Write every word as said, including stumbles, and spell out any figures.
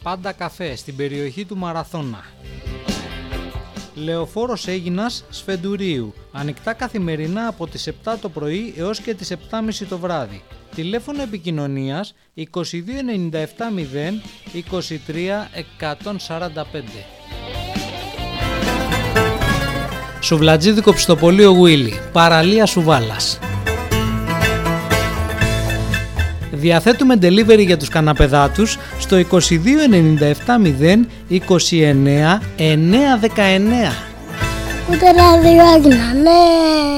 Πάντα καφέ στην περιοχή του Μαραθώνα. Λεωφόρος Αίγινας Σφεντουρίου. Ανοιχτά καθημερινά από τις επτά το πρωί έως και τις επτά και μισή το βράδυ. Τηλέφωνο επικοινωνίας είκοσι δύο ενενήντα επτά μηδέν είκοσι τρία εκατόν σαράντα πέντε. Σουβλατζίδικο Ψητοπολείο Γουίλι, παραλία Σουβάλας. Διαθέτουμε delivery για τους καναπεδάτους στο είκοσι δύο ενενήντα επτά μηδέν είκοσι εννέα εννιακόσια δεκαεννέα. Ούτε ραδιό έγινα, ναι.